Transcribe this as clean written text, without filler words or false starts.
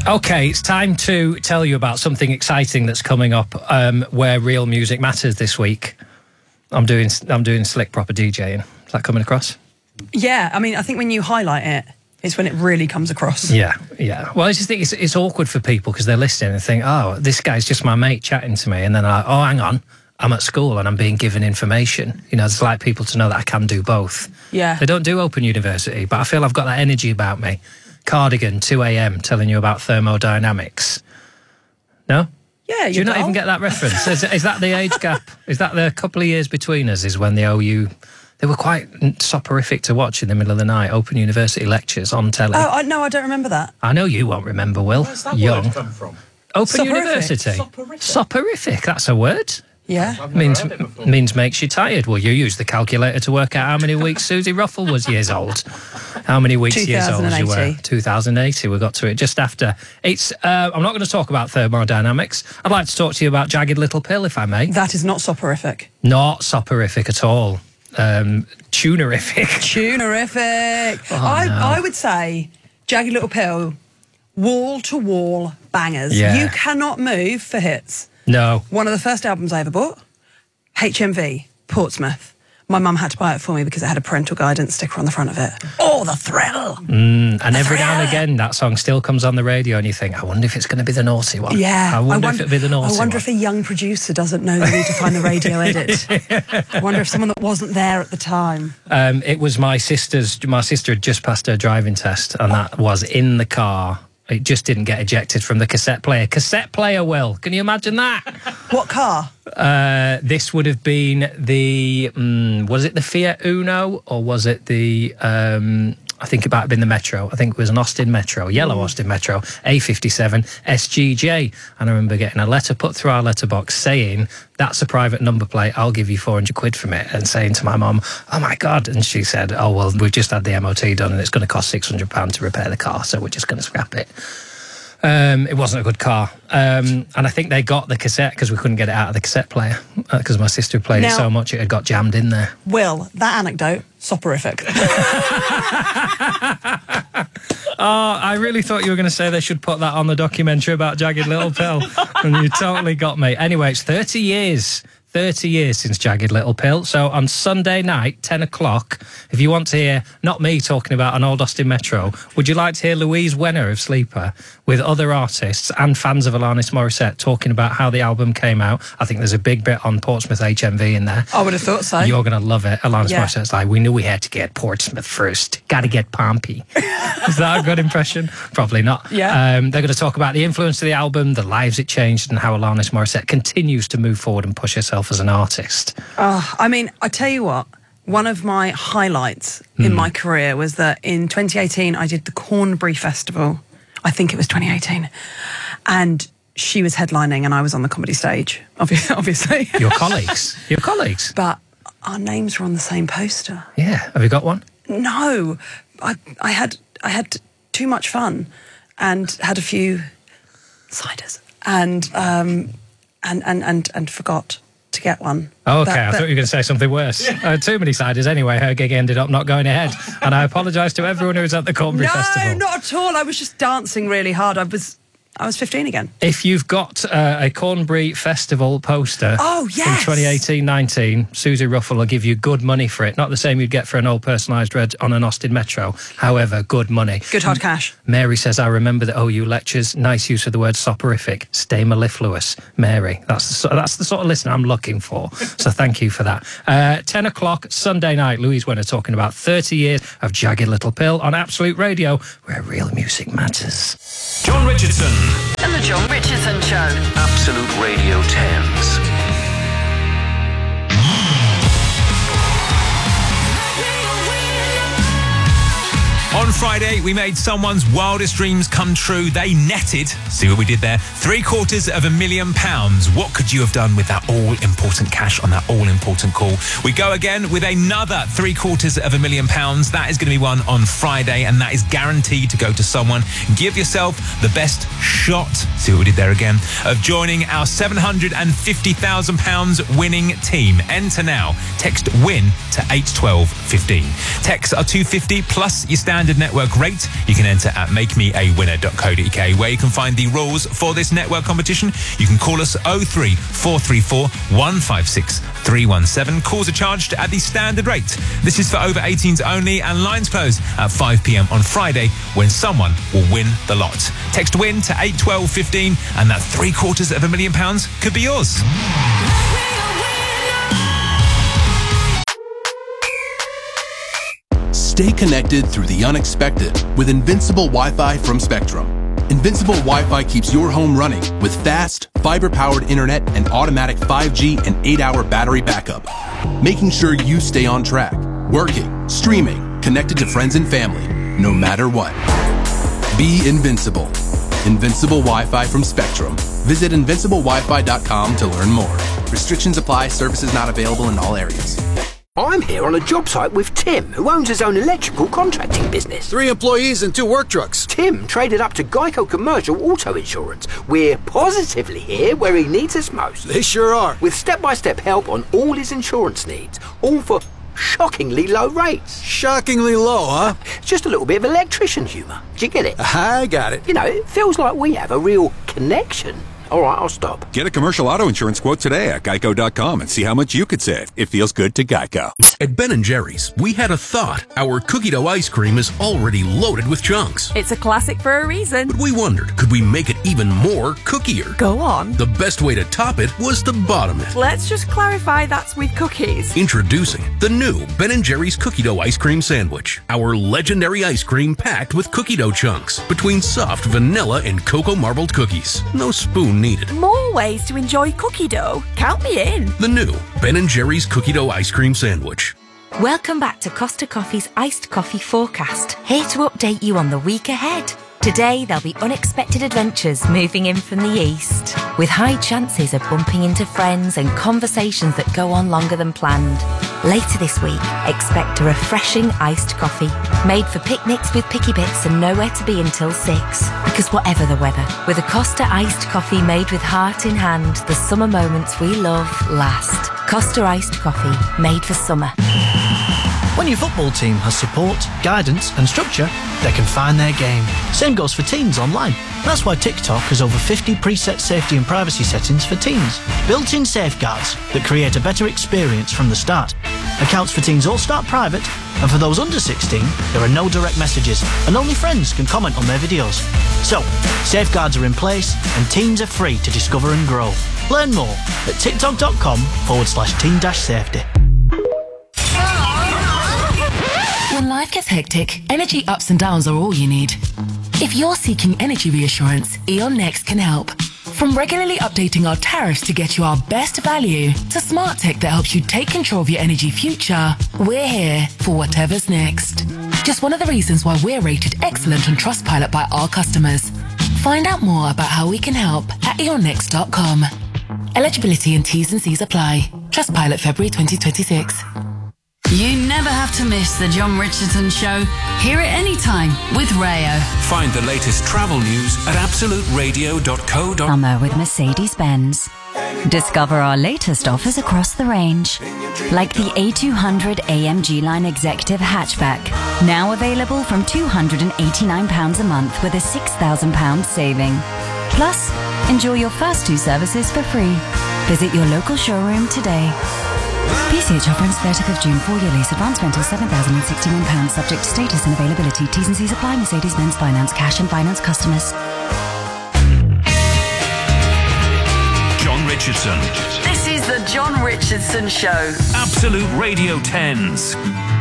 Okay, it's time to tell you about something exciting that's coming up where real music matters this week. I'm doing slick proper DJing. Is that coming across? Yeah, I mean, I think when you highlight it, it's when it really comes across. Yeah. Well, I just think it's awkward for people because they're listening and think, oh, this guy's just my mate chatting to me. And then they're like, oh, hang on, I'm at school and I'm being given information. You know, it's like people to know that I can do both. Yeah. They don't do Open University, but I feel I've got that energy about me. Cardigan, 2 a.m, telling you about thermodynamics. No? Yeah, Do you not dull. even get that reference? Is that the age gap? Is that the couple of years between us is when the OU... They were quite soporific to watch in the middle of the night, Open University lectures on telly. Oh, no, I don't remember that. I know you won't remember, Will. Where's that Young. word come from? Open Soporific. University. Soporific. Soporific, that's a word. Yeah. I've never heard it before. Means makes you tired. Well, you use the calculator to work out how many weeks Susie Ruffle was years old. How many weeks years old you were? 2080. We got to it just after. It's. I'm not going to talk about thermodynamics. I'd like to talk to you about Jagged Little Pill, if I may. That is not soporific. Not soporific at all. Tunerific. Tunerific. I would say Jagged Little Pill, wall-to-wall bangers. Yeah. You cannot move for hits. No. One of the first albums I ever bought, HMV, Portsmouth. My mum had to buy it for me because it had a parental guidance sticker on the front of it. Oh, the thrill! And every now and again, that song still comes on the radio and you think, I wonder if it's going to be the naughty one. Yeah. I wonder if it'll be the naughty one. I wonder if a young producer doesn't know they need to find the radio edit. I wonder if someone that wasn't there at the time. It was my sister had just passed her driving test and that was in the car. It just didn't get ejected from the cassette player. Cassette player, Will. Can you imagine that? What car? This would have been the... was it the Fiat Uno or was it the... I think it might have been the Metro. I think it was an Austin Metro, yellow Austin Metro, A57 SGJ. And I remember getting a letter put through our letterbox saying, that's a private number plate, I'll give you 400 quid from it. And saying to my mum, oh my God. And she said, oh, well, we've just had the MOT done and it's going to cost £600 to repair the car, so we're just going to scrap it. It wasn't a good car. And I think they got the cassette because we couldn't get it out of the cassette player because my sister played it so much it had got jammed in there. Will, that anecdote, soporific. Oh, I really thought you were going to say they should put that on the documentary about Jagged Little Pill. And you totally got me. Anyway, it's 30 years. 30 years since Jagged Little Pill. So on Sunday night, 10 o'clock, if you want to hear, not me talking about an old Austin Metro, would you like to hear Louise Wenner of Sleeper with other artists and fans of Alanis Morissette talking about how the album came out? I think there's a big bit on Portsmouth HMV in there. I would have thought so. You're going to love it. Alanis Morissette's like, we knew we had to get Portsmouth first. Got to get Pompey. Is that a good impression? Probably not. Yeah. They're going to talk about the influence of the album, the lives it changed, and how Alanis Morissette continues to move forward and push herself as an artist. I mean, I tell you what, one of my highlights in my career was that in 2018 I did the Cornbury Festival. I think it was 2018. And she was headlining and I was on the comedy stage, obviously. Your colleagues. Your colleagues. But our names were on the same poster. Yeah. Have you got one? No. I had too much fun and had a few ciders and forgot to get one. Oh, okay, I thought you were going to say something worse. Too many ciders anyway. Her gig ended up not going ahead. And I apologise to everyone who was at the Cornbury Festival. No, not at all. I was just dancing really hard. I was 15 again. If you've got a Cornbury Festival poster from 2018-19, Susie Ruffle will give you good money for it. Not the same you'd get for an old personalised red on an Austin Metro. However, good money. Good hard cash. Mary says, I remember the OU lectures. Nice use of the word soporific. Stay mellifluous. Mary, that's the sort of listener I'm looking for. So thank you for that. 10 o'clock, Sunday night, Louise Wenner talking about 30 years of Jagged Little Pill on Absolute Radio, where real music matters. John Richardson and the John Richardson Show. Absolute Radio Thames. On Friday, we made someone's wildest dreams come true. They netted, see what we did there, £750,000. What could you have done with that all-important cash on that all-important call? We go again with another £750,000. That is going to be one on Friday, and that is guaranteed to go to someone. Give yourself the best shot, see what we did there again, of joining our £750,000 winning team. Enter now. Text WIN to 81215. Texts are 250 plus your standard standard network rate. You can enter at makemeawinner.co.uk, where you can find the rules for this network competition. You can call us 03434 156 317. Calls are charged at the standard rate. This is for over 18s only, and lines close at 5 p.m. on Friday, when someone will win the lot. Text WIN to 81215, and that £750,000 could be yours. Stay connected through the unexpected with Invincible Wi-Fi from Spectrum. Invincible Wi-Fi keeps your home running with fast, fiber-powered internet and automatic 5G and 8-hour battery backup, making sure you stay on track, working, streaming, connected to friends and family, no matter what. Be invincible. Invincible Wi-Fi from Spectrum. Visit invinciblewifi.com to learn more. Restrictions apply. Services not available in all areas. I'm here on a job site with Tim, who owns his own electrical contracting business. 3 employees and 2 work trucks. Tim traded up to Geico Commercial Auto Insurance. We're positively here where he needs us most. They sure are. With step-by-step help on all his insurance needs, all for shockingly low rates. Shockingly low, huh? Just a little bit of electrician humour. Do you get it? I got it. You know, it feels like we have a real connection. All right, I'll stop. Get a commercial auto insurance quote today at geico.com and see how much you could save. It feels good to Geico. At Ben & Jerry's, we had a thought. Our cookie dough ice cream is already loaded with chunks. It's a classic for a reason. But we wondered, could we make it even more cookier? Go on. The best way to top it was to bottom it. Let's just clarify that's with cookies. Introducing the new Ben & Jerry's cookie dough ice cream sandwich. Our legendary ice cream packed with cookie dough chunks between soft vanilla and cocoa marbled cookies. No spoon needed. More ways to enjoy cookie dough. Count me in. The new Ben & Jerry's cookie dough ice cream sandwich. Welcome back to Costa Coffee's Iced Coffee Forecast, here to update you on the week ahead. Today, there'll be unexpected adventures moving in from the east, with high chances of bumping into friends and conversations that go on longer than planned. Later this week, expect a refreshing iced coffee, made for picnics with picky bits and nowhere to be until 6. Because whatever the weather, with a Costa iced coffee made with heart in hand, the summer moments we love last. Costa iced coffee, made for summer. When your football team has support, guidance and structure, they can find their game. Same goes for teens online. That's why TikTok has over 50 preset safety and privacy settings for teens. Built-in safeguards that create a better experience from the start. Accounts for teens all start private, and for those under 16, there are no direct messages, and only friends can comment on their videos. So, safeguards are in place, and teens are free to discover and grow. Learn more at tiktok.com/teen-safety. When life gets hectic, energy ups and downs are all you need. If you're seeking energy reassurance, E.ON Next can help. From regularly updating our tariffs to get you our best value, to smart tech that helps you take control of your energy future, we're here for whatever's next. Just one of the reasons why we're rated excellent on Trustpilot by our customers. Find out more about how we can help at eonnext.com. Eligibility and T's and C's apply. Trustpilot February 2026. You never have to miss the John Richardson Show. Hear it anytime with Rayo. Find the latest travel news at absoluteradio.co.uk. Summer with Mercedes-Benz. Discover our latest offers across the range, like the A200 AMG Line Executive Hatchback, now available from £289 a month with a £6,000 saving. Plus, enjoy your first 2 services for free. Visit your local showroom today. PCH offer ends 30th of June. 4-year lease. Advance rental £7,061. Subject to status and availability. T's and C's apply. Mercedes-Benz Finance. Cash and finance customers. John Richardson. This is the John Richardson Show. Absolute Radio 10s.